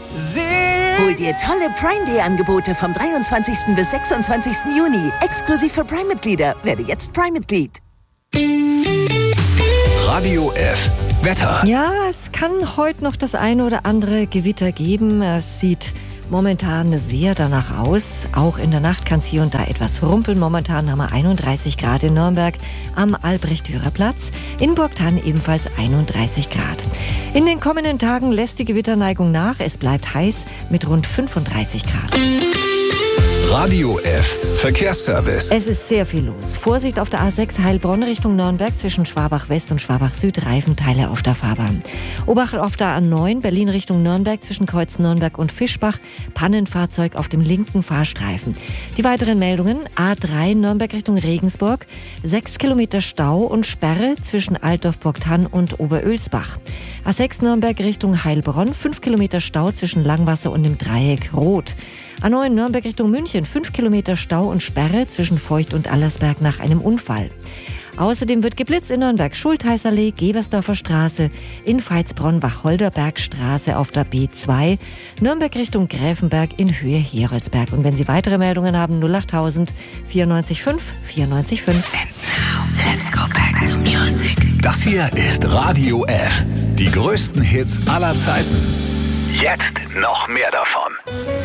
Hol dir tolle Prime Day Angebote vom 23. bis 26. Juni. Exklusiv für Prime-Mitglieder. Werde jetzt Prime-Mitglied. Radio F. Wetter. Ja, es kann heute noch das eine oder andere Gewitter geben. Es sieht momentan sehr danach aus. Auch in der Nacht kann es hier und da etwas rumpeln. Momentan haben wir 31 Grad in Nürnberg am Albrecht-Dürer-Platz. In Burgthann ebenfalls 31 Grad. In den kommenden Tagen lässt die Gewitterneigung nach. Es bleibt heiß mit rund 35 Grad. Radio F. Verkehrsservice. Es ist sehr viel los. Vorsicht auf der A6 Heilbronn Richtung Nürnberg zwischen Schwabach West und Schwabach Süd. Reifenteile auf der Fahrbahn. Obacht auf der A9 Berlin Richtung Nürnberg zwischen Kreuz Nürnberg und Fischbach. Pannenfahrzeug auf dem linken Fahrstreifen. Die weiteren Meldungen: A3 Nürnberg Richtung Regensburg. 6 Kilometer Stau und Sperre zwischen Altdorf-Burgthann und Oberölsbach. A6 Nürnberg Richtung Heilbronn. 5 Kilometer Stau zwischen Langwasser und dem Dreieck Rot. A9 Nürnberg Richtung München, 5 Kilometer Stau und Sperre zwischen Feucht und Allersberg nach einem Unfall. Außerdem wird geblitzt in Nürnberg Schultheißallee, Gebersdorfer Straße, in Veitsbronn Wacholderbergstraße auf der B2, Nürnberg Richtung Gräfenberg in Höhe Heroldsberg. Und wenn Sie weitere Meldungen haben, 08000 94 5 94 5. And now, let's go back to music. Das hier ist Radio F. Die größten Hits aller Zeiten. Jetzt noch mehr davon.